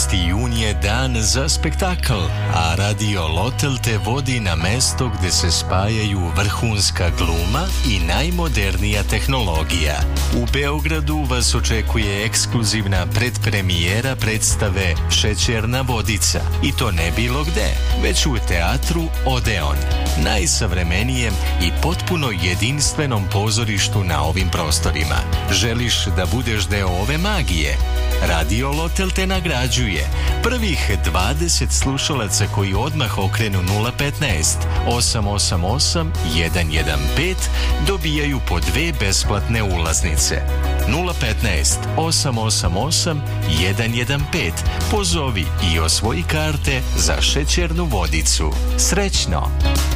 15. jun je dan za spektakl, a Radio Lotel te vodi na mesto gde se spajaju vrhunska gluma i najmodernija tehnologija. U Beogradu vas očekuje ekskluzivna predpremijera predstave Šećerna vodica, i to ne bilo gde, već u teatru Odeon, najsavremenijem i potpuno jedinstvenom pozorištu na ovim prostorima. Želiš da budeš deo ove magije? Radio Lotel te nagrađuje. Prvih 20 slušalaca koji odmah okrenu 015 888 115 dobijaju po 2 besplatne ulaznice. 015 888 115. Pozovi i osvoji karte za Šećernu vodicu. Srećno!